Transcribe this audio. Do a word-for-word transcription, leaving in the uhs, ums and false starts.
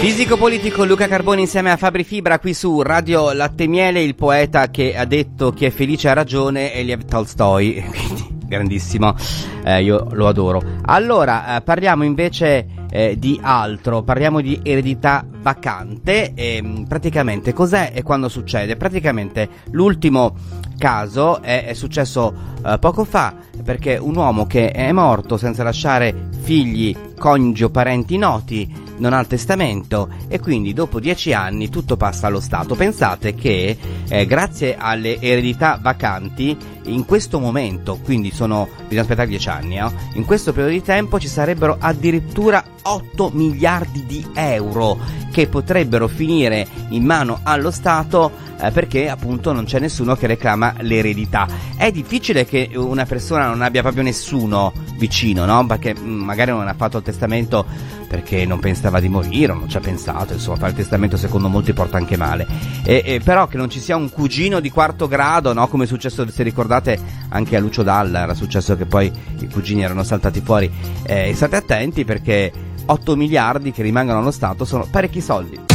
Fisico politico Luca Carboni insieme a Fabri Fibra qui su Radio Latte Miele, il poeta che ha detto chi è felice ha ragione è Lev Tolstoi, quindi grandissimo, eh, io lo adoro. Allora eh, parliamo invece eh, di altro, parliamo di eredità vacante. E, praticamente cos'è e quando succede? Praticamente l'ultimo caso è, è successo eh, poco fa, perché un uomo che è morto senza lasciare figli, coniugi o parenti noti non ha il testamento e quindi dopo dieci anni tutto passa allo Stato. Pensate che eh, grazie alle eredità vacanti in questo momento, quindi sono, bisogna aspettare dieci anni, eh, in questo periodo di tempo ci sarebbero addirittura otto miliardi di euro che potrebbero finire in mano allo Stato eh, perché appunto non c'è nessuno che reclama l'eredità. È difficile che una persona non abbia proprio nessuno vicino, no? Perché mh, magari non ha fatto il testamento perché non pensava di morire o non ci ha pensato, insomma fare il testamento secondo molti porta anche male, e, e però che non ci sia un cugino di quarto grado, no? Come è successo, se ricordate, anche a Lucio Dalla era successo che poi i cugini erano saltati fuori. Eh, state attenti perché otto miliardi che rimangono allo Stato sono parecchi soldi.